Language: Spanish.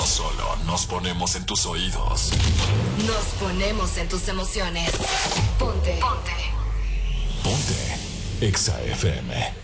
No solo nos ponemos en tus oídos, nos ponemos en tus emociones. Ponte. Ponte Exa FM.